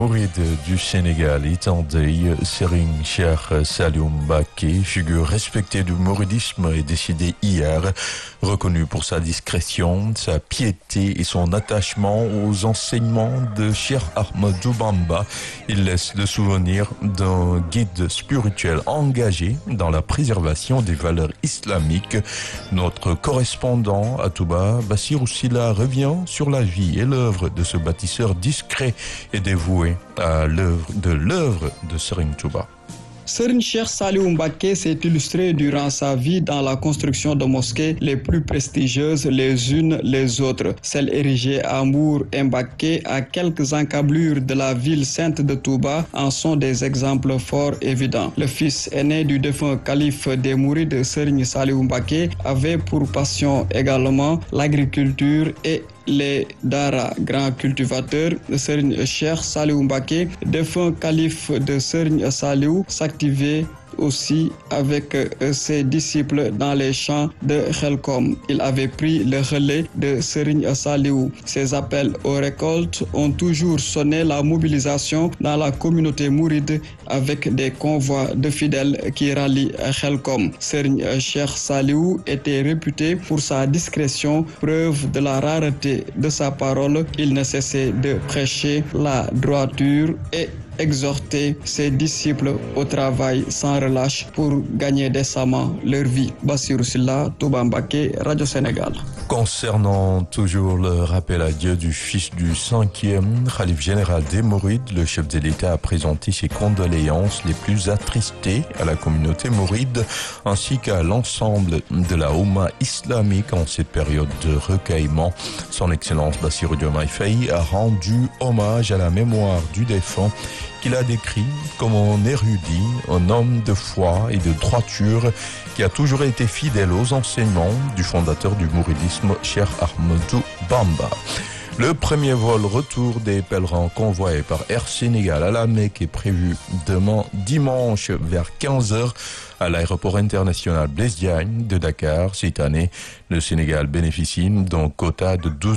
Mouride du Sénégal est en deuil. Serigne Cheikh Saliou Mbacké, figure respectée du mouridisme, est décédé hier. Reconnu pour sa discrétion, sa piété et son attachement aux enseignements de Cheikh Ahmadou Bamba, il laisse le souvenir d'un guide spirituel engagé dans la préservation des valeurs islamiques. Notre correspondant à Touba, Bassirou Sylla, revient sur la vie et l'œuvre de ce bâtisseur discret et dévoué à l'œuvre de Serigne Touba. Serigne Cheikh Saliou Mbacké s'est illustré durant sa vie dans la construction de mosquées les plus prestigieuses les unes les autres. Celles érigées à Mbour et Mbacké, à quelques encablures de la ville sainte de Touba, en sont des exemples fort évidents. Le fils aîné du défunt calife des Mourides, Serigne Saliou Mbacké, avait pour passion également l'agriculture et les Dara, grands cultivateurs. Serigne Cheikh Saliou Mbacké, défunt calife de Serigne Saliou, s'activait aussi avec ses disciples dans les champs de Khelkom. Il avait pris le relais de Serigne Saliou. Ses appels aux récoltes ont toujours sonné la mobilisation dans la communauté mouride avec des convois de fidèles qui rallient Khelkom. Serigne Cheikh Saliou était réputé pour sa discrétion, preuve de la rareté de sa parole. Il ne cessait de prêcher la droiture et exhorter ses disciples au travail sans relâche pour gagner décemment leur vie. Bassirou Sylla, Touba Mbacké, Radio Sénégal. Concernant toujours le rappel à Dieu du fils du 5e khalife général des Mourides, le chef de l'État a présenté ses condoléances les plus attristées à la communauté mouride ainsi qu'à l'ensemble de la Oumma islamique en cette période de recueillement. Son Excellence Bassirou Diomaye Faye a rendu hommage à la mémoire du défunt qu'il a décrit comme un érudit, un homme de foi et de droiture qui a toujours été fidèle aux enseignements du fondateur du mouridisme, Cheikh Ahmadou Bamba. Le premier vol retour des pèlerins convoyés par Air Sénégal à la Mecque est prévu demain dimanche vers 15h à l'aéroport international Blaise Diagne de Dakar. Cette année, le Sénégal bénéficie d'un quota de 12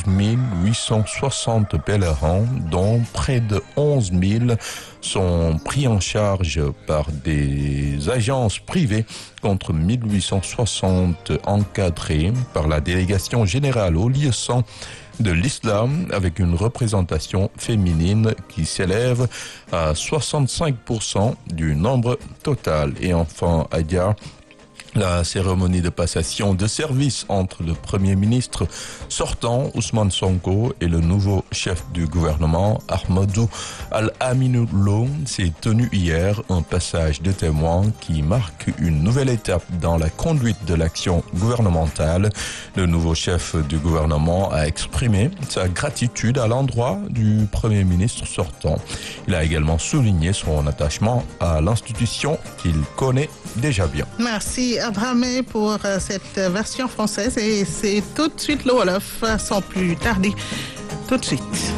860 pèlerins, dont près de 11 000 sont pris en charge par des agences privées contre 1860 encadrés par la délégation générale au lieu saint de l'islam avec une représentation féminine qui s'élève à 65% du nombre total. Et enfin, à Dia, la cérémonie de passation de service entre le Premier ministre sortant, Ousmane Sonko, et le nouveau chef du gouvernement, Ahmadou Al-Aminou Lo, s'est tenue hier, un passage de témoin qui marque une nouvelle étape dans la conduite de l'action gouvernementale. Le nouveau chef du gouvernement a exprimé sa gratitude à l'endroit du Premier ministre sortant. Il a également souligné son attachement à l'institution qu'il connaît déjà bien. Merci Abramé pour cette version française et c'est tout de suite le Wolof sans plus tarder. Tout de suite.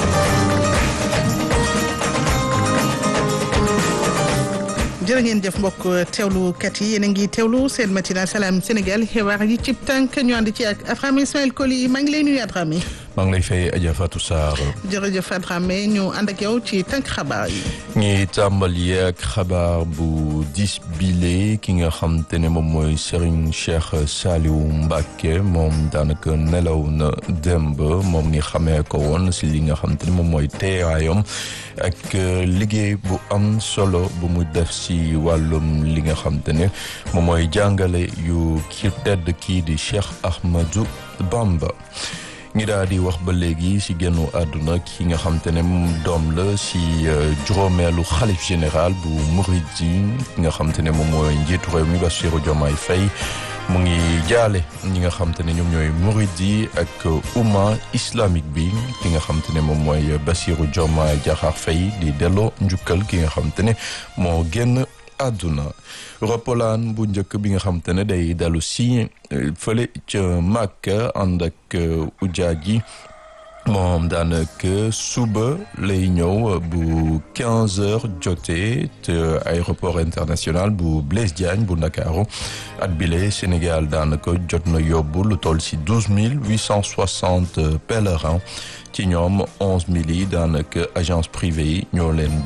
jërë ngeen jëf mbokk teewlukat yi yéen a ngi teewlu seen matinal Salam Sénégal xibaar yi ci tànk ñu ànd ci ak Abraham Ismaël Koli maa ngi lay nuyu Abraham. maa ngi lay fay Adja Fatou Sarr. jërëjëf Abraham ñu ànd ak yow ci tànk xabaar yi. ñi tàmbali ak xabaar bu dis bile ki nga xam te ne moom mooy Serigne Cheikh Saliou Mbacké moom daanaka nelaw na démb moom ni xamee ko woon si li nga xam te ne moom mooy teewaayam ak liggéey bu am solo bu mu def si wàllum li nga xam te ne moom mooy jàngale yu ki tedd kii di Cheikh Ahmadou Bamba. ñi daal di wax ba léegi si génnu àdduna ki nga xam te ne doom la si juróomeelu xalif général bu Mouride ki nga xam te ne moom mooy njiitu réew mi Bassirou Diomaye Faye mu ngi jaale ñi nga xam te ne ñoom ñooy Mouride ak umma islamique bi ki nga xam te ne moom mooy Bassirou Diomaye Diakhar Faye di delloo njukkal ki nga xam te ne moo génn àdduna. roppalaan bu njëkk bi nga xam te ne day dalu si fële ca Makka ànd ak ujaaj yi moom daanaka suba lay ñëw bu 15 heures jotee te aéroport international bu Blaise Diagne bu Ndakaaru at bile Sénégal daanaka jot na yóbbu lu toll si 12 860 pèlerins ci ñoom 11 000 yi daanaka agence privée yi ñoo leen